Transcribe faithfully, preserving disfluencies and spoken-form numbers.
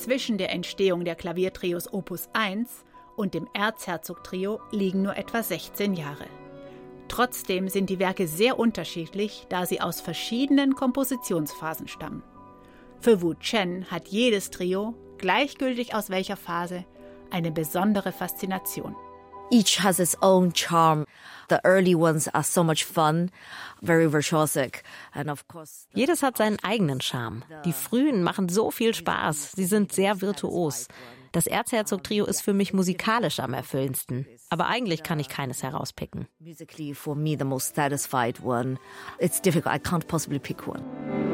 Zwischen der Entstehung der Klaviertrios Opus eins und dem Erzherzog-Trio liegen nur etwa sechzehn Jahre. Trotzdem sind die Werke sehr unterschiedlich, da sie aus verschiedenen Kompositionsphasen stammen. Für Wu Chen hat jedes Trio, gleichgültig aus welcher Phase, eine besondere Faszination. Each has its own charm. The early ones are so much fun, very virtuosic, and of course. Jedes hat seinen eigenen Charme. Die frühen machen so viel Spaß. Sie sind sehr virtuos. Das Erzherzog-Trio ist für mich musikalisch am erfüllendsten. Aber eigentlich kann ich keines herauspicken. Musically, for me, the most satisfied one. It's difficult. I can't possibly pick one.